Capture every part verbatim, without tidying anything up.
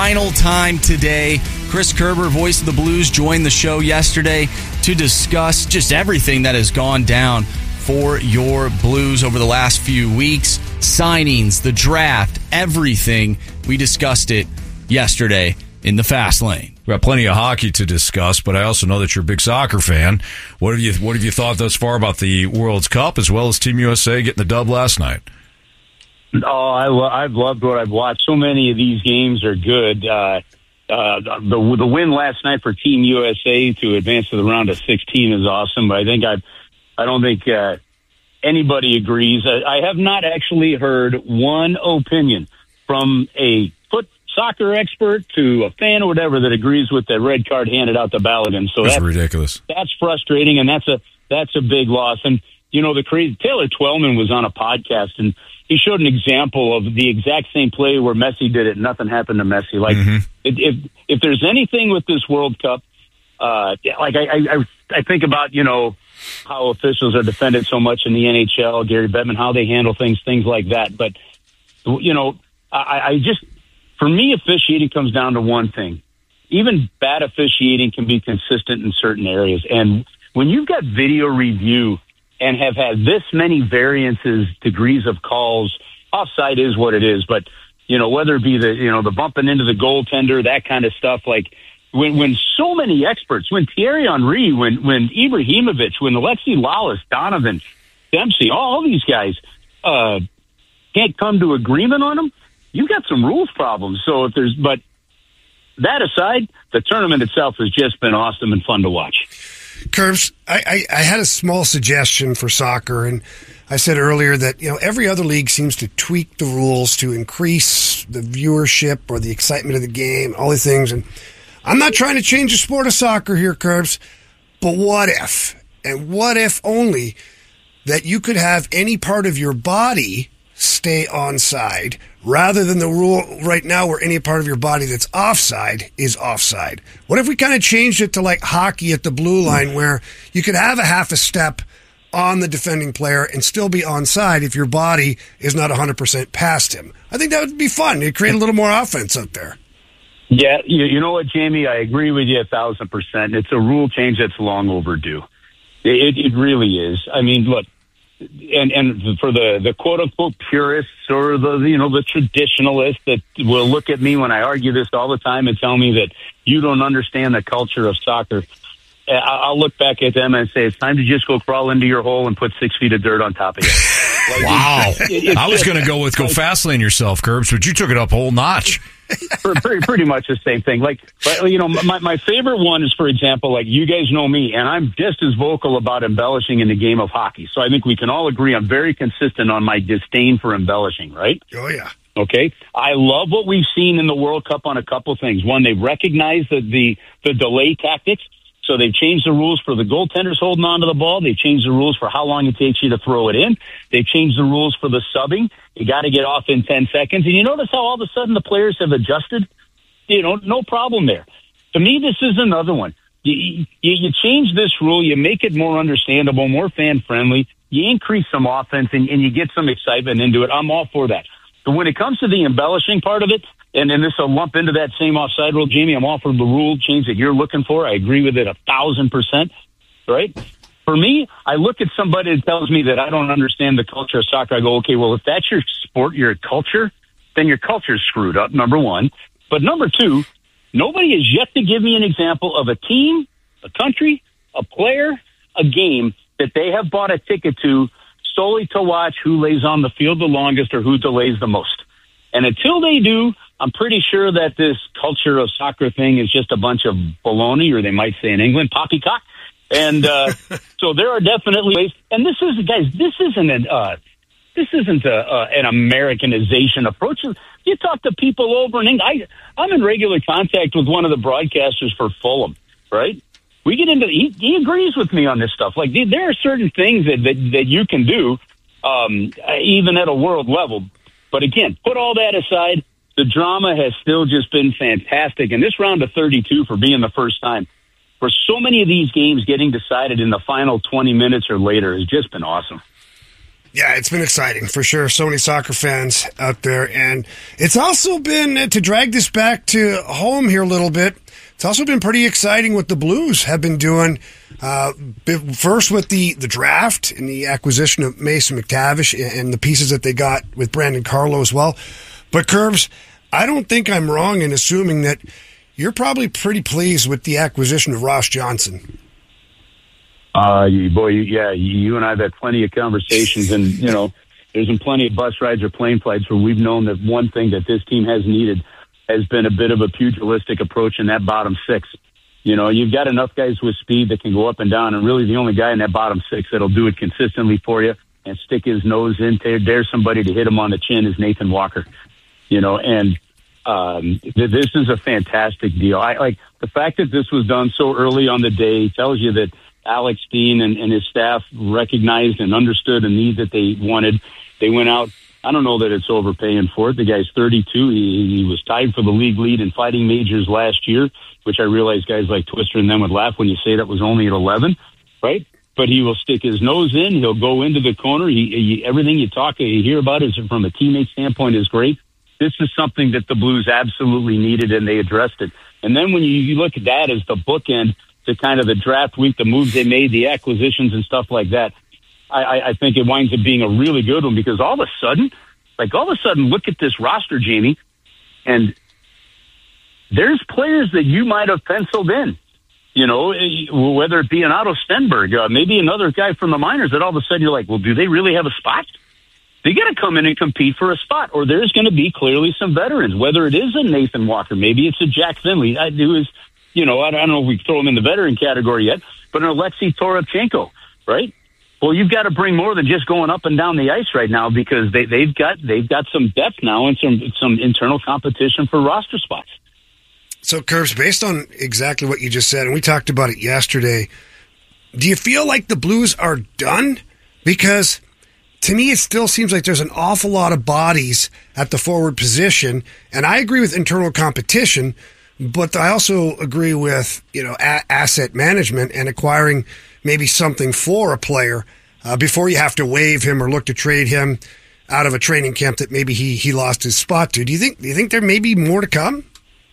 final time today. Chris Kerber, voice of the Blues, joined the show yesterday to discuss just everything that has gone down for your Blues over the last few weeks. Signings, the draft, everything. We discussed it yesterday in the Fast Lane. We've got plenty of hockey to discuss, but I also know that you're a big soccer fan. What have you What have you thought thus far about the World Cup as well as Team U S A getting the dub last night? Oh, I lo- I've loved what I've watched. So many of these games are good. Uh, uh, the the win last night for Team U S A to advance to the round of sixteen is awesome. But I think I I don't think uh, anybody agrees. I, I have not actually heard one opinion from a foot soccer expert to a fan or whatever that agrees with the red card handed out to Balogun. So that's, that's ridiculous. That's frustrating, and that's a that's a big loss. And you know, the crazy Taylor Twellman was on a podcast, and he showed an example of the exact same play where Messi did it. Nothing happened to Messi. Like mm-hmm. if, if if there's anything with this World Cup, uh, like I, I I think about you know how officials are defended so much in the N H L, Gary Bettman, how they handle things, things like that. But you know, I, I just for me, officiating comes down to one thing. Even bad officiating can be consistent in certain areas, and when you've got video review and have had this many variances, degrees of calls, offside is what it is. But, you know, whether it be the, you know, the bumping into the goaltender, that kind of stuff, like when, when so many experts, when Thierry Henry, when, when Ibrahimovic, when Alexi Lawless, Donovan, Dempsey, all these guys, uh, can't come to agreement on them, you've got some rules problems. So if there's, but that aside, the tournament itself has just been awesome and fun to watch. Curbs, I, I, I had a small suggestion for soccer, and I said earlier that you know every other league seems to tweak the rules to increase the viewership or the excitement of the game, all these things. And I'm not trying to change the sport of soccer here, Curbs, but what if, and what if only, that you could have any part of your body stay onside rather than the rule right now where any part of your body that's offside is offside. What if we kind of changed it to like hockey at the blue line where you could have a half a step on the defending player and still be onside if your body is not one hundred percent past him? I think that would be fun. It'd create a little more offense out there. Yeah, you, you know what, Jamie? I agree with you a thousand percent. It's a rule change that's long overdue. It, it really is. I mean, look, And and for the, the quote unquote purists or the you know the traditionalists that will look at me when I argue this all the time and tell me that you don't understand the culture of soccer, I'll look back at them and say it's time to just go crawl into your hole and put six feet of dirt on top of you. Like, wow, it, it, I was going to go with go fast lane yourself, Curbs, but you took it up a whole notch. pretty, pretty much the same thing. Like, but, you know, my, my favorite one is, for example, like you guys know me, and I'm just as vocal about embellishing in the game of hockey. So I think we can all agree I'm very consistent on my disdain for embellishing, right? Oh, yeah. Okay. I love what we've seen in the World Cup on a couple things. One, they recognize the, the, the delay tactics. So they've changed the rules for the goaltenders holding on to the ball. They've changed the rules for how long it takes you to throw it in. They've changed the rules for the subbing. You got to get off in ten seconds. And you notice how all of a sudden the players have adjusted? You know, no problem there. To me, this is another one. You, you, you change this rule. You make it more understandable, more fan-friendly. You increase some offense, and, and you get some excitement into it. I'm all for that. But when it comes to the embellishing part of it, and then this will lump into that same offside rule, Jamie, I'm all for the rule change that you're looking for. I agree with it a thousand percent, right? For me, I look at somebody that tells me that I don't understand the culture of soccer. I go, okay, well, if that's your sport, your culture, then your culture's screwed up, number one. But number two, nobody has yet to give me an example of a team, a country, a player, a game that they have bought a ticket to solely to watch who lays on the field the longest or who delays the most. And until they do, I'm pretty sure that this culture of soccer thing is just a bunch of baloney, or they might say in England, poppycock. And uh, so there are definitely ways. And this is, guys, this isn't an uh, this isn't a, uh, an Americanization approach. You talk to people over in England. I, I'm in regular contact with one of the broadcasters for Fulham, right? We get into he, he agrees with me on this stuff. Like there are certain things that that, that you can do, um, even at a world level. But again, put all that aside. The drama has still just been fantastic. And this round of thirty-two, for being the first time, for so many of these games getting decided in the final twenty minutes or later, has just been awesome. Yeah, it's been exciting for sure. So many soccer fans out there. And it's also been, uh, to drag this back to home here a little bit, it's also been pretty exciting what the Blues have been doing. Uh, first with the, the draft and the acquisition of Mason McTavish and the pieces that they got with Brandon Carlo as well. But, Curbs, I don't think I'm wrong in assuming that you're probably pretty pleased with the acquisition of Ross Johnson. Uh, you, boy, yeah, you and I have had plenty of conversations, and, you know, there's been plenty of bus rides or plane flights where we've known that one thing that this team has needed has been a bit of a pugilistic approach in that bottom six. You know, you've got enough guys with speed that can go up and down, and really the only guy in that bottom six that'll do it consistently for you and stick his nose in, dare somebody to hit him on the chin is Nathan Walker. You know, and um, th- this is a fantastic deal. I like the fact that this was done so early on the day tells you that Alex Dean and, and his staff recognized and understood a need that they wanted. They went out. I don't know that it's overpaying for it. The guy's thirty-two. He, he was tied for the league lead in fighting majors last year, which I realize guys like Twister and them would laugh when you say that was only at eleven, right? But he will stick his nose in. He'll go into the corner. He, he everything you talk, you hear about is from a teammate standpoint is great. This is something that the Blues absolutely needed, and they addressed it. And then when you, you look at that as the bookend to kind of the draft week, the moves they made, the acquisitions and stuff like that, I, I think it winds up being a really good one because all of a sudden, like all of a sudden, look at this roster, Jamie, and there's players that you might have penciled in, you know, whether it be an Otto Stenberg, uh, maybe another guy from the minors that all of a sudden you're like, well, do they really have a spot? They got to come in and compete for a spot, or there's going to be clearly some veterans, whether it is a Nathan Walker, maybe it's a Jack Finley. I do is, you know, I don't know if we throw him in the veteran category yet, but an Alexei Toropchenko, right? Well, you've got to bring more than just going up and down the ice right now because they, they've got they've got some depth now and some some internal competition for roster spots. So, Curbs, based on exactly what you just said, and we talked about it yesterday, do you feel like the Blues are done? Because to me, it still seems like there's an awful lot of bodies at the forward position, and I agree with internal competition, but I also agree with, you know, a- asset management and acquiring maybe something for a player uh, before you have to waive him or look to trade him out of a training camp that maybe he, he lost his spot to. Do you think? Do you think there may be more to come?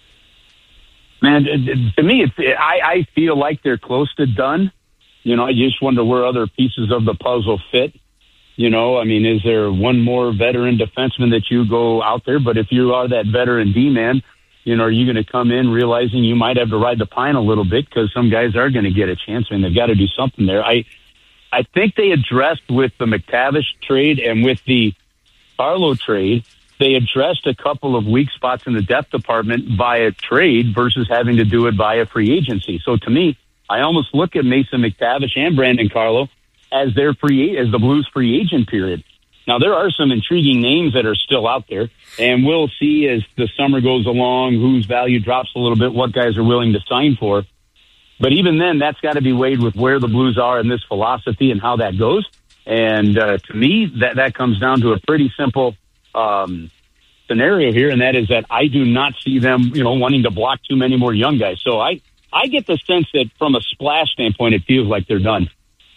Man, to me, it's, I, I feel like they're close to done. You know, I just wonder where other pieces of the puzzle fit. You know, I mean, is there one more veteran defenseman that you go out there? But if you are that veteran D-man, you know, are you going to come in realizing you might have to ride the pine a little bit because some guys are going to get a chance? I mean, they've got to do something there. I I think they addressed with the McTavish trade and with the Carlo trade, they addressed a couple of weak spots in the depth department via trade versus having to do it via free agency. So to me, I almost look at Mason McTavish and Brandon Carlo as their free as the Blues free agent period. Now, there are some intriguing names that are still out there, and we'll see as the summer goes along whose value drops a little bit, what guys are willing to sign for. But even then, that's got to be weighed with where the Blues are in this philosophy and how that goes. And uh, to me, that, that comes down to a pretty simple um, scenario here, and that is that I do not see them, you know, wanting to block too many more young guys. So I, I get the sense that from a splash standpoint, it feels like they're done.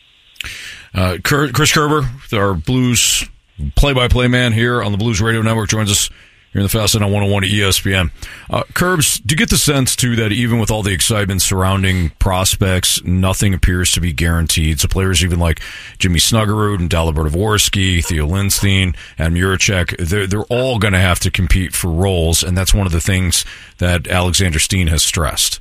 Uh, Chris Kerber, our Blues play-by-play man here on the Blues Radio Network, joins us here in the Fast Lane on one oh one at E S P N. Uh, Curbs, do you get the sense, too, that even with all the excitement surrounding prospects, nothing appears to be guaranteed? So players even like Jimmy Snuggerud and Dalibor Dvorsky, Theo Lindstein, and Muracek, they're, they're all going to have to compete for roles, and that's one of the things that Alexander Steen has stressed.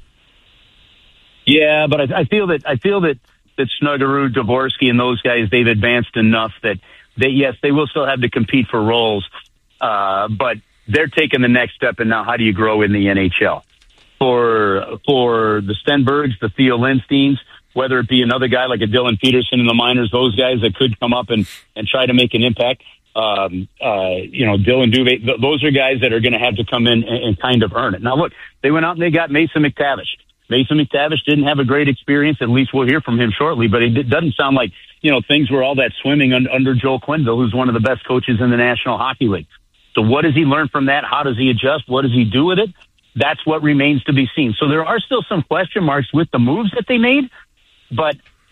Yeah, but I, I feel that I feel that that Snuggerud, Dvorsky, and those guys, they've advanced enough that they, yes, they will still have to compete for roles, uh, but they're taking the next step. And now, how do you grow in the N H L? For for the Stenbergs, the Theo Lindsteins, whether it be another guy like a Dylan Peterson in the minors, those guys that could come up and, and try to make an impact. Um, uh, you know, Dylan Dubé, th- those are guys that are going to have to come in and, and kind of earn it. Now, look, they went out and they got Mason McTavish. Mason McTavish didn't have a great experience. At least we'll hear from him shortly, but it doesn't sound like, you know, things were all that swimming un- under Joel Quenneville, who's one of the best coaches in the National Hockey League. So what does he learn from that? How does he adjust? What does he do with it? That's what remains to be seen. So there are still some question marks with the moves that they made, but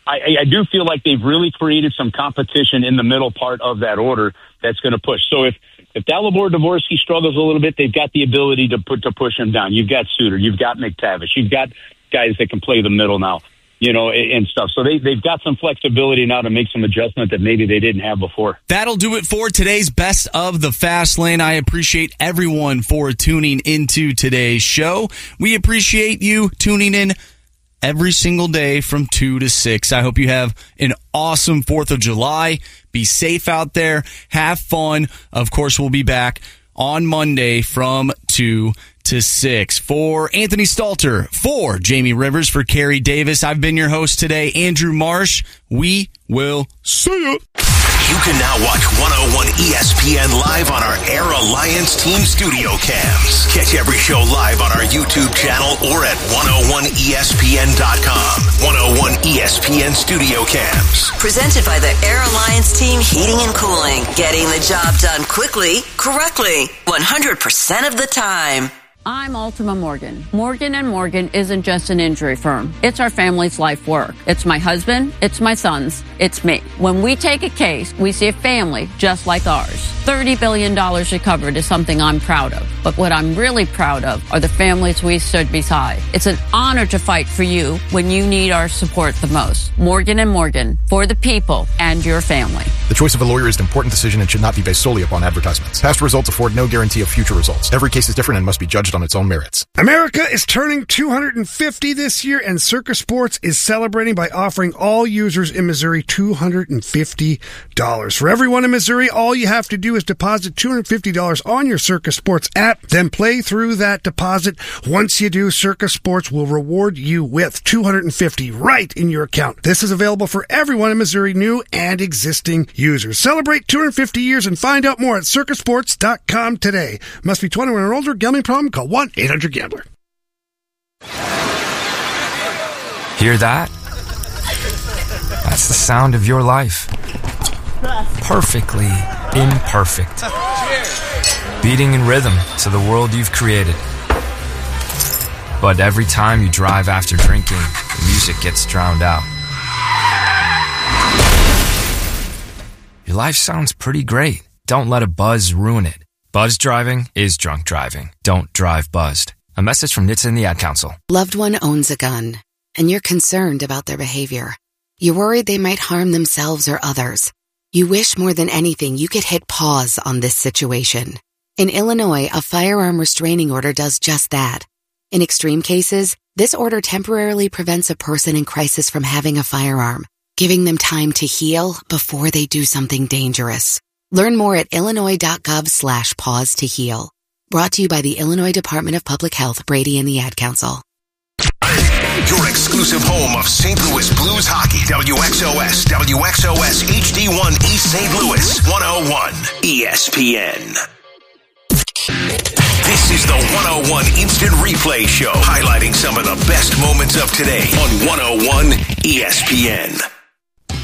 I, I do feel like they've really created some competition in the middle part of that order that's going to push. So if, if Dalibor Dvorsky struggles a little bit, they've got the ability to put to push him down. You've got Suter, you've got McTavish, you've got guys that can play the middle now, you know, and, and stuff. So they, they've got some flexibility now to make some adjustment that maybe they didn't have before. That'll do it for today's Best of the Fast Lane. I appreciate everyone for tuning into today's show. We appreciate you tuning in every single day from two to six. I hope you have an awesome fourth of July. Be safe out there. Have fun. Of course, we'll be back on Monday from two to six. For Anthony Stalter, for Jamie Rivers, for Carrie Davis, I've been your host today, Andrew Marsh. We will see you. You can now watch one oh one E S P N live on our Air Alliance Team Studio Cams. Catch every show live on our YouTube channel or at one oh one E S P N dot com. one oh one E S P N Studio Cams. Presented by the Air Alliance Team Heating and Cooling. Getting the job done quickly, correctly, one hundred percent of the time. I'm Ultima Morgan. Morgan and Morgan isn't just an injury firm. It's our family's life work. It's my husband. It's my sons. It's me. When we take a case, we see a family just like ours. thirty billion dollars recovered is something I'm proud of. But what I'm really proud of are the families we stood beside. It's an honor to fight for you when you need our support the most. Morgan and Morgan, for the people and your family. The choice of a lawyer is an important decision and should not be based solely upon advertisements. Past results afford no guarantee of future results. Every case is different and must be judged on its own merits. America is turning two hundred fifty this year, and Circa Sports is celebrating by offering all users in Missouri two hundred fifty dollars. For everyone in Missouri, all you have to do is deposit two hundred fifty dollars on your Circa Sports app, then play through that deposit. Once you do, Circa Sports will reward you with two hundred fifty dollars right in your account. This is available for everyone in Missouri, new and existing users. Celebrate two hundred fifty years and find out more at circa sports dot com today. Must be twenty-one or older. Gambling problem? Call one eight hundred gambler. Hear that? That's the sound of your life. Perfectly imperfect. Beating in rhythm to the world you've created. But every time you drive after drinking, the music gets drowned out. Your life sounds pretty great. Don't let a buzz ruin it. Buzz driving is drunk driving. Don't drive buzzed. A message from N H T S A and the Ad Council. Loved one owns a gun, and you're concerned about their behavior. You're worried they might harm themselves or others. You wish more than anything you could hit pause on this situation. In Illinois, a firearm restraining order does just that. In extreme cases, this order temporarily prevents a person in crisis from having a firearm, giving them time to heal before they do something dangerous. Learn more at illinois.gov slash pause to heal. Brought to you by the Illinois Department of Public Health, Brady and the Ad Council. Your exclusive home of Saint Louis Blues hockey. W X O S, W X O S H D one East Saint Louis, one oh one E S P N. This is the one oh one Instant Replay Show, highlighting some of the best moments of today on one oh one E S P N.